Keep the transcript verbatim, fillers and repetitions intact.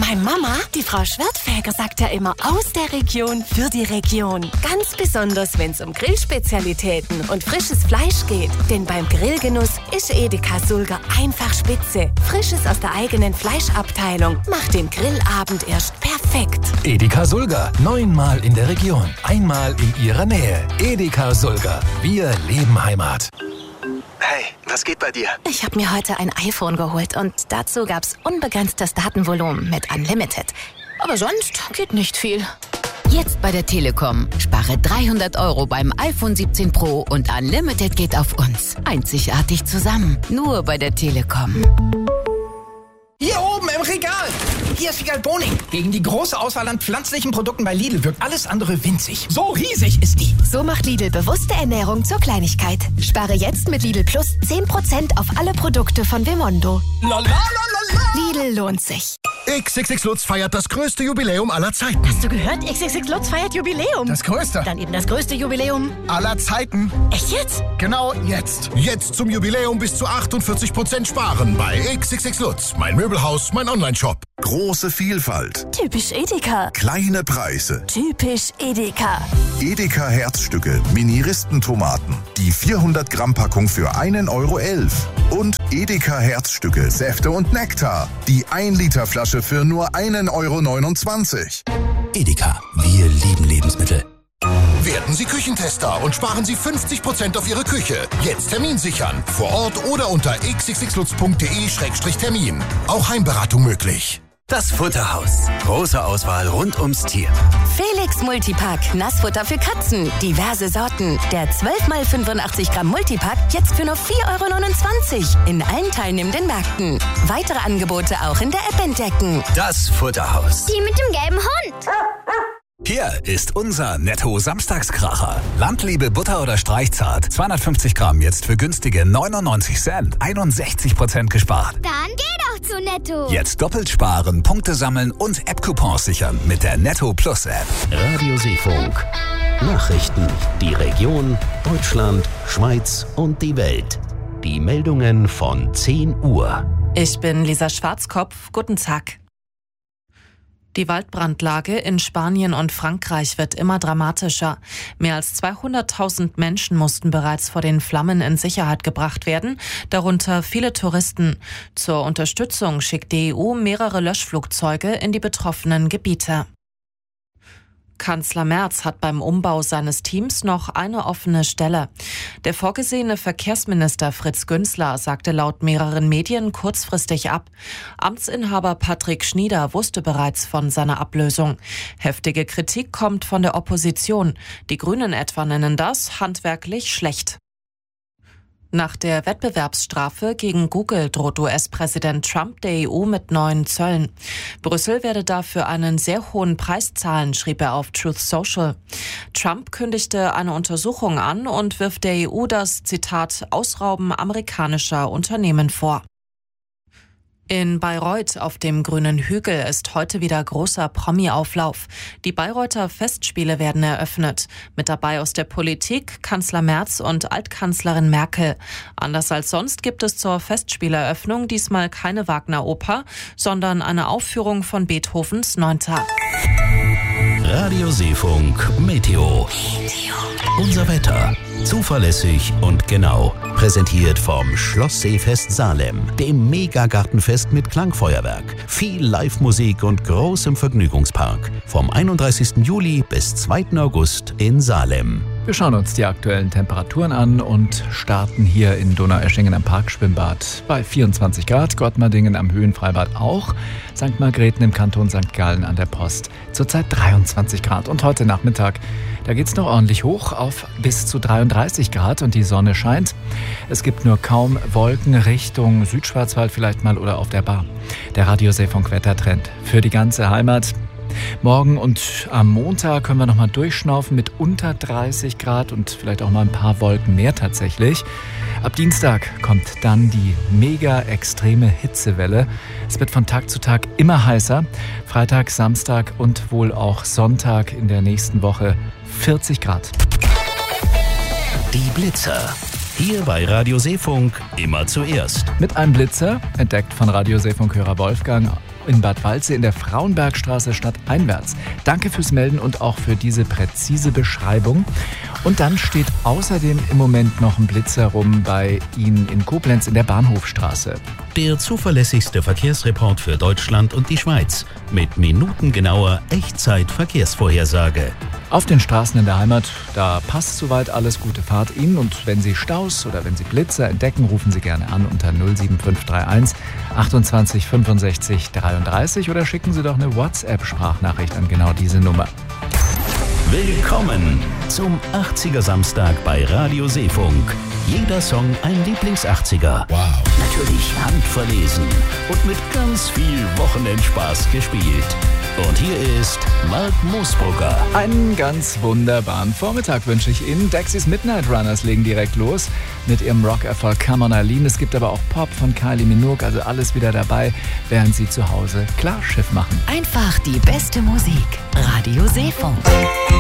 Meine Mama, die Frau Schwertfeger, sagt ja immer aus der Region für die Region. Ganz besonders, wenn es um Grillspezialitäten und frisches Fleisch geht. Denn beim Grillgenuss ist Edeka Sulger einfach spitze. Frisches aus der eigenen Fleischabteilung macht den Grillabend erst perfekt. Edeka Sulger, neunmal in der Region, einmal in Ihrer Nähe. Edeka Sulger, wir leben Heimat. Hey, was geht bei dir? Ich habe mir heute ein iPhone geholt und dazu gab's unbegrenztes Datenvolumen mit Unlimited. Aber sonst geht nicht viel. Jetzt bei der Telekom. Spare dreihundert Euro beim iPhone siebzehn Pro und Unlimited geht auf uns. Einzigartig zusammen. Nur bei der Telekom. Hier oben im Regal. Hier ist Regal Boning. Gegen die große Auswahl an pflanzlichen Produkten bei Lidl wirkt alles andere winzig. So riesig ist die. So macht Lidl bewusste Ernährung zur Kleinigkeit. Spare jetzt mit Lidl Plus zehn Prozent auf alle Produkte von Vimondo. La, la, la, la, la. Lidl lohnt sich. X X X Lutz feiert das größte Jubiläum aller Zeiten. Hast du gehört? X X X Lutz feiert Jubiläum. Das größte. Dann eben das größte Jubiläum aller Zeiten. Echt jetzt? Genau jetzt. Jetzt zum Jubiläum bis zu achtundvierzig Prozent sparen bei X X X Lutz. Mein Möbelhaus, mein Online-Shop. Große Vielfalt. Typisch Edeka. Kleine Preise. Typisch Edeka. Edeka Herzstücke, Mini-Ristentomaten. Die vierhundert Gramm Packung für einen Euro elf. Und Edeka Herzstücke, Säfte und Nektar. Die ein Liter Flasche für nur einen Euro neunundzwanzig. Edeka, wir lieben Lebensmittel. Werden Sie Küchentester und sparen Sie fünfzig Prozent auf Ihre Küche. Jetzt Termin sichern. Vor Ort oder unter x x x lutz punkt de Schrägstrich Termin. Auch Heimberatung möglich. Das Futterhaus. Große Auswahl rund ums Tier. Felix Multipack. Nassfutter für Katzen. Diverse Sorten. Der zwölf mal fünfundachtzig Gramm Multipack jetzt für nur vier Euro neunundzwanzig. In allen teilnehmenden Märkten. Weitere Angebote auch in der App entdecken. Das Futterhaus. Die mit dem gelben Hund. Hier ist unser Netto-Samstagskracher. Landliebe Butter oder Streichzart. zweihundertfünfzig Gramm jetzt für günstige neunundneunzig Cent. einundsechzig Prozent gespart. Dann geh doch zu Netto. Jetzt doppelt sparen, Punkte sammeln und App-Coupons sichern mit der Netto Plus App. Radio Seefunk. Nachrichten. Die Region, Deutschland, Schweiz und die Welt. Die Meldungen von zehn Uhr. Ich bin Lisa Schwarzkopf. Guten Tag. Die Waldbrandlage in Spanien und Frankreich wird immer dramatischer. Mehr als zweihunderttausend Menschen mussten bereits vor den Flammen in Sicherheit gebracht werden, darunter viele Touristen. Zur Unterstützung schickt die E U mehrere Löschflugzeuge in die betroffenen Gebiete. Kanzler Merz hat beim Umbau seines Teams noch eine offene Stelle. Der vorgesehene Verkehrsminister Fritz Günzler sagte laut mehreren Medien kurzfristig ab. Amtsinhaber Patrick Schnieder wusste bereits von seiner Ablösung. Heftige Kritik kommt von der Opposition. Die Grünen etwa nennen das handwerklich schlecht. Nach der Wettbewerbsstrafe gegen Google droht U S-Präsident Trump der E U mit neuen Zöllen. Brüssel werde dafür einen sehr hohen Preis zahlen, schrieb er auf Truth Social. Trump kündigte eine Untersuchung an und wirft der E U das, Zitat, Ausrauben amerikanischer Unternehmen vor. In Bayreuth auf dem grünen Hügel ist heute wieder großer Promi-Auflauf. Die Bayreuther Festspiele werden eröffnet. Mit dabei aus der Politik Kanzler Merz und Altkanzlerin Merkel. Anders als sonst gibt es zur Festspieleröffnung diesmal keine Wagner-Oper, sondern eine Aufführung von Beethovens Neunter. Radio Seefunk Meteo. Unser Wetter. Zuverlässig und genau. Präsentiert vom Schloss Seefest Salem, dem Megagartenfest mit Klangfeuerwerk, viel Live-Musik und großem Vergnügungspark. Vom einunddreißigsten Juli bis zweiten August in Salem. Wir schauen uns die aktuellen Temperaturen an und starten hier in Donaueschingen am Parkschwimmbad bei vierundzwanzig Grad, Gottmardingen am Höhenfreibad auch, Sankt Margrethen im Kanton Sankt Gallen an der Post zurzeit dreiundzwanzig Grad. Und heute Nachmittag, da geht's noch ordentlich hoch auf bis zu dreiunddreißig Grad und die Sonne scheint. Es gibt nur kaum Wolken Richtung Südschwarzwald vielleicht mal oder auf der Bar. Der Radio Seefunk Wettertrend für die ganze Heimat. Morgen und am Montag können wir noch mal durchschnaufen mit unter dreißig Grad und vielleicht auch mal ein paar Wolken mehr tatsächlich. Ab Dienstag kommt dann die mega extreme Hitzewelle. Es wird von Tag zu Tag immer heißer. Freitag, Samstag und wohl auch Sonntag in der nächsten Woche vierzig Grad. Die Blitzer. Hier bei Radio Seefunk immer zuerst. Mit einem Blitzer, entdeckt von Radio Seefunk-Hörer Wolfgang, in Bad Waldsee in der Frauenbergstraße stadteinwärts. Danke fürs Melden und auch für diese präzise Beschreibung. Und dann steht außerdem im Moment noch ein Blitzer rum bei Ihnen in Koblenz in der Bahnhofstraße. Der zuverlässigste Verkehrsreport für Deutschland und die Schweiz mit minutengenauer Echtzeit-Verkehrsvorhersage. Auf den Straßen in der Heimat, da passt soweit alles. Gute Fahrt Ihnen. Und wenn Sie Staus oder wenn Sie Blitzer entdecken, rufen Sie gerne an unter null sieben fünf drei eins achtundzwanzig fünfundsechzig dreiunddreißig oder schicken Sie doch eine WhatsApp-Sprachnachricht an genau diese Nummer. Willkommen zum achtziger Samstag bei Radio Seefunk. Jeder Song ein Lieblings-achtziger. Wow. Natürlich handverlesen und mit ganz viel Wochenendspaß gespielt. Und hier ist Mark Moosbrugger. Einen ganz wunderbaren Vormittag wünsche ich Ihnen. Dexys Midnight Runners legen direkt los mit ihrem Rockerfolg Come on Eileen. Es gibt aber auch Pop von Kylie Minogue, also alles wieder dabei, während Sie zu Hause Klarschiff machen. Einfach die beste Musik. Radio Seefunk.